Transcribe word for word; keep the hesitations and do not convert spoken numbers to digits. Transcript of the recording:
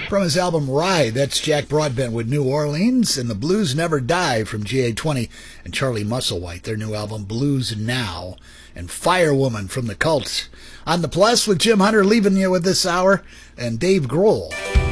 From his album Ride, that's Jack Broadbent with New Orleans, and The Blues Never Die from G A twenty and Charlie Musselwhite, their new album Blues Now, and Firewoman from The Cult. On the Plus with Jim Hunter leaving you with this hour, and Dave Grohl.